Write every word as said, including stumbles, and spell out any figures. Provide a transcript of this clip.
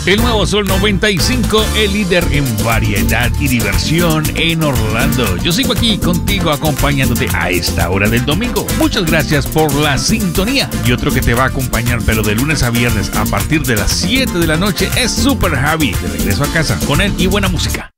El nuevo Sol noventa y cinco, el líder en variedad y diversión en Orlando. Yo sigo aquí contigo acompañándote a esta hora del domingo. Muchas gracias por la sintonía. Y otro que te va a acompañar, pero de lunes a viernes a partir de las siete de la noche, es Super Javi. De regreso a casa con él y buena música.